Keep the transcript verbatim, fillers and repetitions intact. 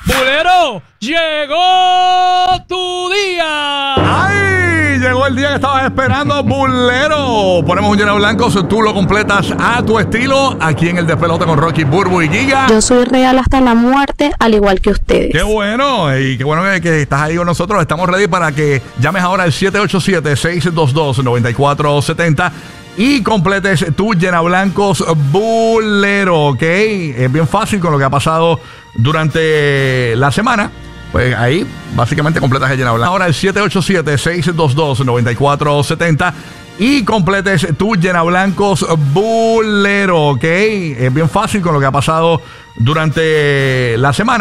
Bulero, llegó tu día. ¡Ay! Llegó el día que estabas esperando, Bulero. Ponemos un lleno blanco, tú lo completas a tu estilo, aquí en el Despelote con Rocky, Burbu y Giga. Yo soy real hasta la muerte, al igual que ustedes. ¡Qué bueno! Y qué bueno que, que estás ahí con nosotros. Estamos ready para que llames ahora al siete ocho siete, seis dos dos, nueve cuatro siete cero y completes tu llena blancos Bulero, ¿ok? Es bien fácil con lo que ha pasado durante la semana. Pues ahí básicamente completas el llena blanco. Ahora el siete ocho siete, seis dos dos, nueve cuatro siete cero y completes tu llena blancos Bulero, ¿ok? Es bien fácil con lo que ha pasado durante la semana.